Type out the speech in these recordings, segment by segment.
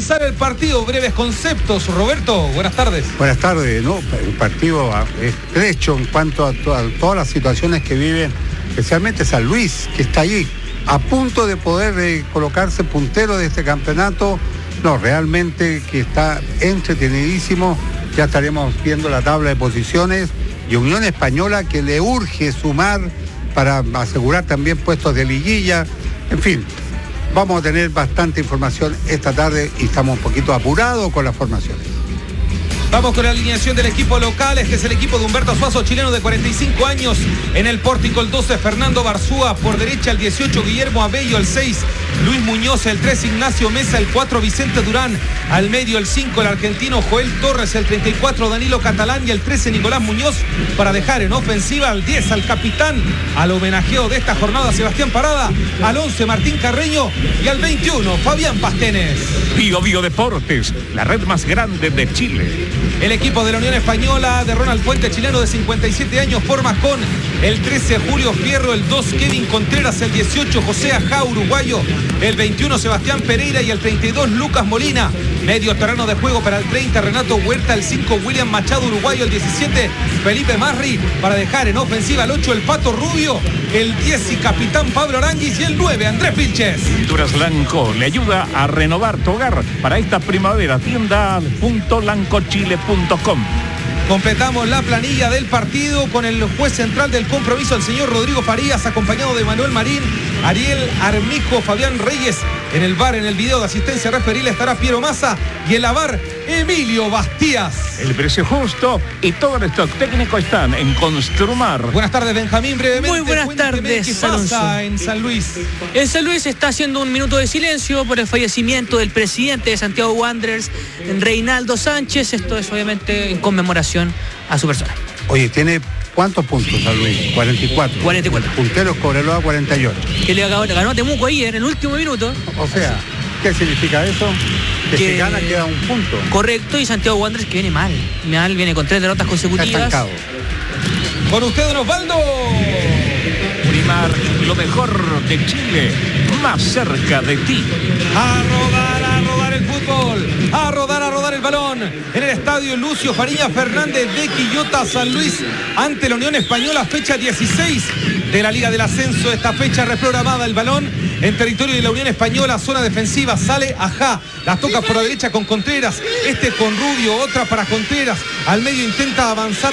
comenzar el partido. Breves conceptos. Roberto, buenas tardes. Buenas tardes, ¿no? Un partido estrecho en cuanto a todas las situaciones que viven, especialmente San Luis, que está allí, a punto de poder colocarse puntero de este campeonato. No, realmente que está entretenidísimo. Ya estaremos viendo la tabla de posiciones. Y Unión Española, que le urge sumar para asegurar también puestos de liguilla. En fin, vamos a tener bastante información esta tarde y estamos un poquito apurados con las formaciones. Vamos con la alineación del equipo local. Este es el equipo de Humberto Suazo, chileno de 45 años. En el pórtico el 12, Fernando Barzúa. Por derecha el 18, Guillermo Abello. El 6, Luis Muñoz. El 3, Ignacio Mesa. El 4, Vicente Durán. Al medio el 5, el argentino Joel Torres. El 34, Danilo Catalán. Y el 13, Nicolás Muñoz. Para dejar en ofensiva al 10, al capitán, al homenajeo de esta jornada, Sebastián Parada. Al 11, Martín Carreño. Y al 21, Fabián Pastenes. Bio Deportes, la red más grande de Chile. El equipo de la Unión Española de Ronald Fuente, chileno de 57 años, forma con el 13, Julio Fierro, el 2, Kevin Contreras, el 18, José Ajá, uruguayo, el 21, Sebastián Pereira y el 32, Lucas Molina. Medio terreno de juego para el 30, Renato Huerta, el 5, William Machado, uruguayo, el 17, Felipe Marri. Para dejar en ofensiva el 8, el Pato Rubio, el 10 y capitán Pablo Aranguis y el 9, Andrés Vilches. Pinturas Lanco le ayuda a renovar tu hogar para esta primavera. Tienda.lancochile.com. Completamos la planilla del partido con el juez central del compromiso, el señor Rodrigo Farías, acompañado de Manuel Marín, Ariel Armijo, Fabián Reyes. En el VAR, en el video de asistencia referil, estará Piero Massa y en la VAR, Emilio Bastías. El precio justo y todo el stock técnico están en Construmar. Buenas tardes, Benjamín, brevemente. Muy buenas tardes, ¿Qué pasa en San Luis? En San Luis está haciendo un minuto de silencio por el fallecimiento del presidente de Santiago Wanderers, Reinaldo Sánchez. Esto es obviamente en conmemoración a su persona. Oye, ¿tiene cuántos puntos San Luis? 44. 44. Punteros, Cobreloa 48. Que le ganó a Temuco ayer en el último minuto. O sea, ¿qué significa eso? Que si gana queda un punto. Correcto, y Santiago Wanderers que viene mal, viene con 3 derrotas consecutivas. Está estancado. Con usted, don Osvaldo. Primar, lo mejor de Chile, más cerca de ti. A rodar el fútbol, a rodar el balón en el estadio Lucio Fariña Fernández de Quillota, San Luis, ante la Unión Española, fecha 16 de la Liga del Ascenso. Esta fecha reprogramada, el balón en territorio de la Unión Española, zona defensiva, sale Ajá, las toca por la derecha con Contreras, con Rubio, otra para Contreras, al medio intenta avanzar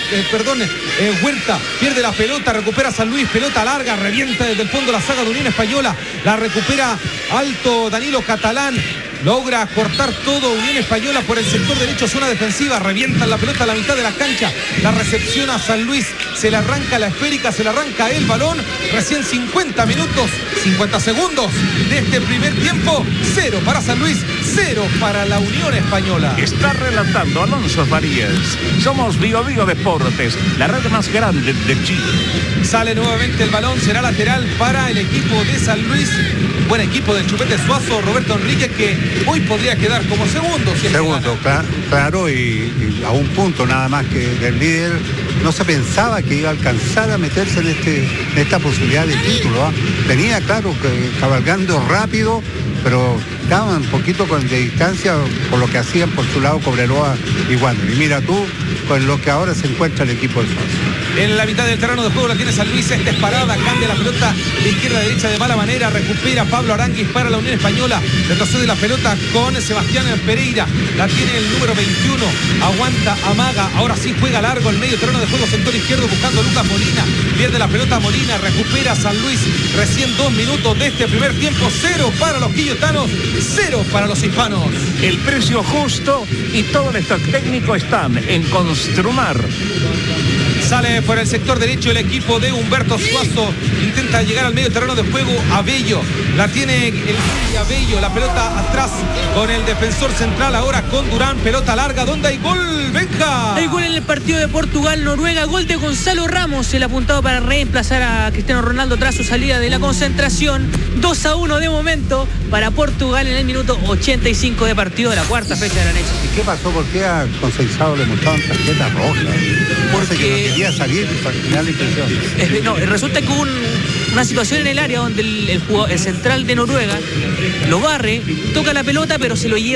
Huerta, pierde la pelota, recupera San Luis, pelota larga, revienta desde el fondo la saga de Unión Española, la recupera alto Danilo Catalán, logra cortar todo Unión Española por el sector derecho, zona defensiva, revientan la pelota a la mitad de la cancha, la recepciona San Luis, se le arranca la esférica, se le arranca el balón, recién 50 segundos de este primer tiempo, 0 para San Luis, 0 para la Unión Española. Está relatando Alonso Farías. Somos Bio Deportes, la red más grande de Chile. Sale nuevamente el balón, será lateral para el equipo de San Luis. Buen equipo del Chupete Suazo, Roberto Enríquez, que hoy podría quedar como segundo. Claro, y a un punto nada más que del líder. No se pensaba que iba a alcanzar a meterse en esta posibilidad de título. Venía, claro, cabalgando rápido, pero estaban un poquito de distancia por lo que hacían por su lado Cobreloa y Wander. Y mira tú, con lo que ahora se encuentra el equipo del Suazo. En la mitad del terreno de juego la tiene San Luis, esta es parada, cambia la pelota de izquierda a derecha de mala manera, recupera Pablo Aranguis para la Unión Española, retrocede la pelota con Sebastián Pereira, la tiene el número 21, aguanta, amaga, ahora sí juega largo el medio terreno de juego, sector izquierdo buscando a Lucas Molina, pierde la pelota Molina, recupera San Luis, recién 2 minutos de este primer tiempo, 0 para los quillotanos, 0 para los hispanos. El precio justo y todo el stock técnico están en Construmar. Sale por el sector derecho el equipo de Humberto Suazo, intenta llegar al medio terreno de juego Abello, la tiene el Abello, la pelota atrás con el defensor central, ahora con Durán, pelota larga, ¿dónde hay gol, Benja? Hay gol en el partido de Portugal-Noruega, gol de Gonzalo Ramos, el apuntado para reemplazar a Cristiano Ronaldo tras su salida de la concentración. 2-1 de momento para Portugal en el minuto 85 de partido de la cuarta fecha de la Nexa. ¿Y qué pasó? ¿Por qué a Conceizado le mostraban tarjeta roja? Porque que no quería salir, al final la impresión. Resulta que hubo una situación en el área donde el central de Noruega lo barre, toca la pelota, pero se lo lleva